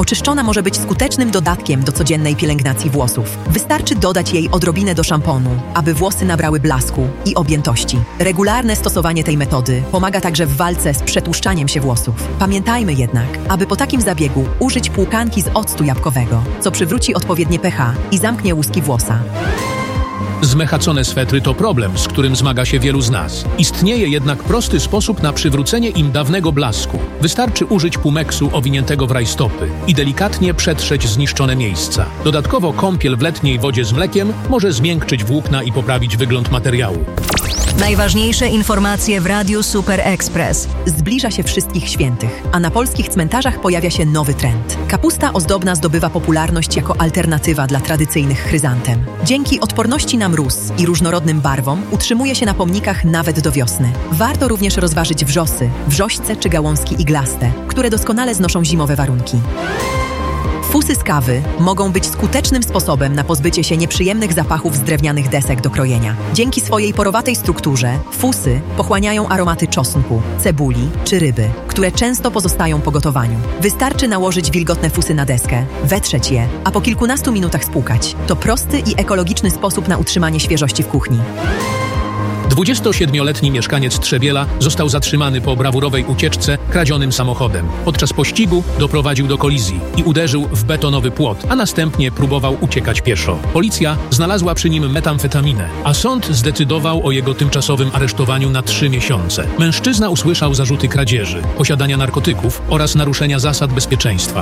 oczyszczona może być skutecznym dodatkiem do codziennej pielęgnacji włosów. Wystarczy dodać jej odrobinę do szamponu, aby włosy nabrały blasku i objętości. Regularne stosowanie tej metody pomaga także w walce z przetłuszczaniem się włosów. Pamiętajmy jednak, aby po takim zabiegu użyć płukanki z octu jabłkowego, co przywróci odpowiednie pH i zamknie łuski włosa. Zmechacone swetry to problem, z którym zmaga się wielu z nas. Istnieje jednak prosty sposób na przywrócenie im dawnego blasku. Wystarczy użyć Pumeksu owiniętego w rajstopy i delikatnie przetrzeć zniszczone miejsca. Dodatkowo kąpiel w letniej wodzie z mlekiem może zmiękczyć włókna i poprawić wygląd materiału. Najważniejsze informacje w Radiu Super Express. Zbliża się Wszystkich Świętych, a na polskich cmentarzach pojawia się nowy trend. Kapusta ozdobna zdobywa popularność jako alternatywa dla tradycyjnych chryzantem. Dzięki odporności na mróz i różnorodnym barwom utrzymuje się na pomnikach nawet do wiosny. Warto również rozważyć wrzosy, wrzośce czy gałązki iglaste, które doskonale znoszą zimowe warunki. Fusy z kawy mogą być skutecznym sposobem na pozbycie się nieprzyjemnych zapachów z drewnianych desek do krojenia. Dzięki swojej porowatej strukturze fusy pochłaniają aromaty czosnku, cebuli czy ryby, które często pozostają po gotowaniu. Wystarczy nałożyć wilgotne fusy na deskę, wetrzeć je, a po kilkunastu minutach spłukać. To prosty i ekologiczny sposób na utrzymanie świeżości w kuchni. 27-letni mieszkaniec Trzebiela został zatrzymany po brawurowej ucieczce kradzionym samochodem. Podczas pościgu doprowadził do kolizji i uderzył w betonowy płot, a następnie próbował uciekać pieszo. Policja znalazła przy nim metamfetaminę, a sąd zdecydował o jego tymczasowym aresztowaniu na 3 miesiące. Mężczyzna usłyszał zarzuty kradzieży, posiadania narkotyków oraz naruszenia zasad bezpieczeństwa.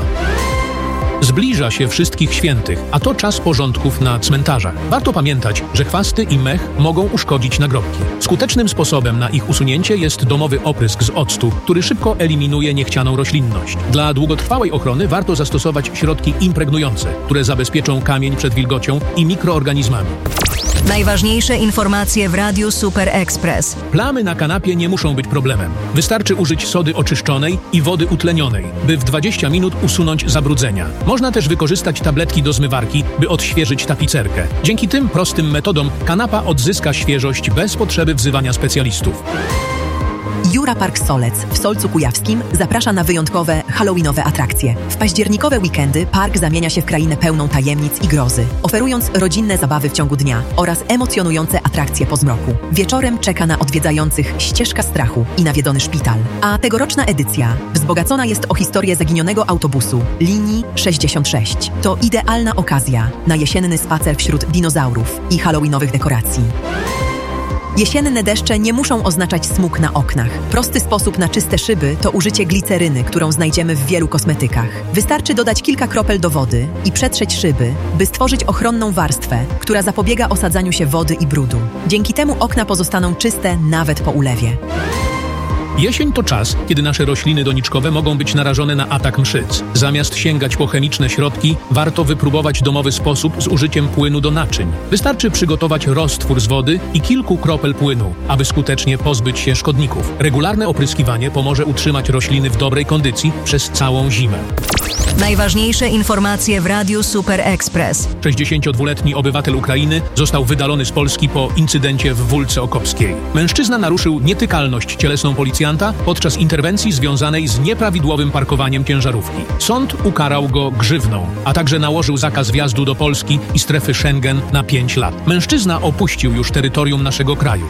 Zbliża się Wszystkich Świętych, a to czas porządków na cmentarzach. Warto pamiętać, że chwasty i mech mogą uszkodzić nagrobki. Skutecznym sposobem na ich usunięcie jest domowy oprysk z octu, który szybko eliminuje niechcianą roślinność. Dla długotrwałej ochrony warto zastosować środki impregnujące, które zabezpieczą kamień przed wilgocią i mikroorganizmami. Najważniejsze informacje w Radiu Super Express. Plamy na kanapie nie muszą być problemem. Wystarczy użyć sody oczyszczonej i wody utlenionej, by w 20 minut usunąć zabrudzenia. Można też wykorzystać tabletki do zmywarki, by odświeżyć tapicerkę. Dzięki tym prostym metodom kanapa odzyska świeżość bez potrzeby wzywania specjalistów. Jura Park Solec w Solcu Kujawskim zaprasza na wyjątkowe halloweenowe atrakcje. W październikowe weekendy park zamienia się w krainę pełną tajemnic i grozy, oferując rodzinne zabawy w ciągu dnia oraz emocjonujące atrakcje po zmroku. Wieczorem czeka na odwiedzających ścieżka strachu i nawiedzony szpital. A tegoroczna edycja wzbogacona jest o historię zaginionego autobusu linii 66. To idealna okazja na jesienny spacer wśród dinozaurów i halloweenowych dekoracji. Jesienne deszcze nie muszą oznaczać smug na oknach. Prosty sposób na czyste szyby to użycie gliceryny, którą znajdziemy w wielu kosmetykach. Wystarczy dodać kilka kropel do wody i przetrzeć szyby, by stworzyć ochronną warstwę, która zapobiega osadzaniu się wody i brudu. Dzięki temu okna pozostaną czyste nawet po ulewie. Jesień to czas, kiedy nasze rośliny doniczkowe mogą być narażone na atak mszyc. Zamiast sięgać po chemiczne środki, warto wypróbować domowy sposób z użyciem płynu do naczyń. Wystarczy przygotować roztwór z wody i kilku kropel płynu, aby skutecznie pozbyć się szkodników. Regularne opryskiwanie pomoże utrzymać rośliny w dobrej kondycji przez całą zimę. Najważniejsze informacje w Radiu Super Express. 62-letni obywatel Ukrainy został wydalony z Polski po incydencie w Wólce Okopskiej. Mężczyzna naruszył nietykalność cielesną policjanta podczas interwencji związanej z nieprawidłowym parkowaniem ciężarówki. Sąd ukarał go grzywną, a także nałożył zakaz wjazdu do Polski i strefy Schengen na 5 lat. Mężczyzna opuścił już terytorium naszego kraju.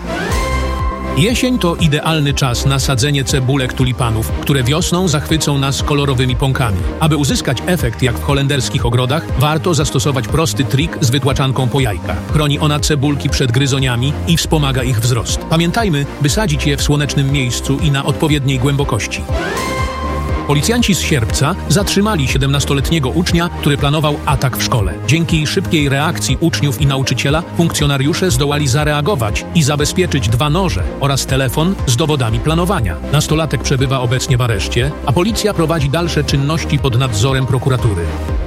Jesień to idealny czas na sadzenie cebulek tulipanów, które wiosną zachwycą nas kolorowymi pąkami. Aby uzyskać efekt jak w holenderskich ogrodach, warto zastosować prosty trik z wytłaczanką po jajkach. Chroni ona cebulki przed gryzoniami i wspomaga ich wzrost. Pamiętajmy, by sadzić je w słonecznym miejscu i na odpowiedniej głębokości. Policjanci z Sierpca zatrzymali 17-letniego ucznia, który planował atak w szkole. Dzięki szybkiej reakcji uczniów i nauczyciela funkcjonariusze zdołali zareagować i zabezpieczyć 2 noże oraz telefon z dowodami planowania. Nastolatek przebywa obecnie w areszcie, a policja prowadzi dalsze czynności pod nadzorem prokuratury.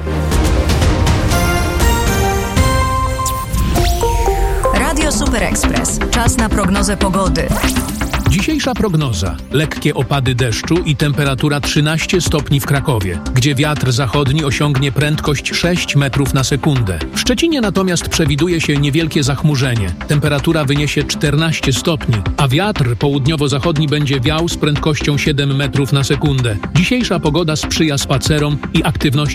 Radio Super Express. Czas na prognozę pogody. Dzisiejsza prognoza. Lekkie opady deszczu i temperatura 13 stopni w Krakowie, gdzie wiatr zachodni osiągnie prędkość 6 metrów na sekundę. W Szczecinie natomiast przewiduje się niewielkie zachmurzenie. Temperatura wyniesie 14 stopni, a wiatr południowo-zachodni będzie wiał z prędkością 7 metrów na sekundę. Dzisiejsza pogoda sprzyja spacerom i aktywności